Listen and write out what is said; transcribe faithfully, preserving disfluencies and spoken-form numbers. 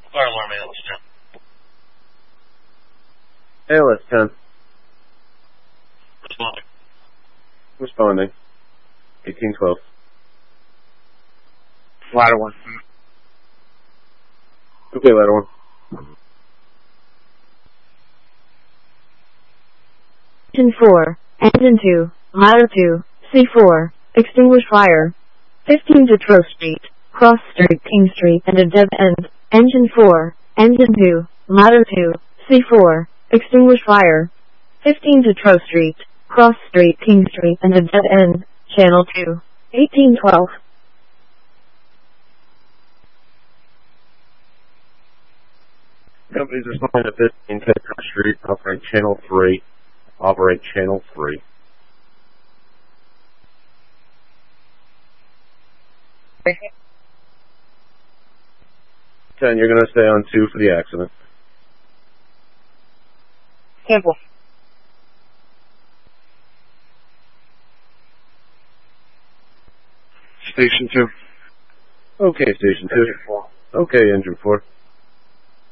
Fire alarm A L S ten. A L S ten. Responding. Responding. eighteen twelve. Ladder one. Okay, ladder one. Engine four, engine two, ladder two, C four, extinguish fire. fifteen Detroit Street, cross Street, King Street, and a dead end. Engine four, engine two, ladder two, C four, extinguish fire. fifteen Detroit Street, cross Street, King Street, and a dead end. Channel two, eighteen twelve. Companies responding to fifteen Detroit Street, operate channel three. Operate channel three. ten, you're going to stay on two for the accident. Simple. Station two. Okay, station two. Engine four. Okay, engine four.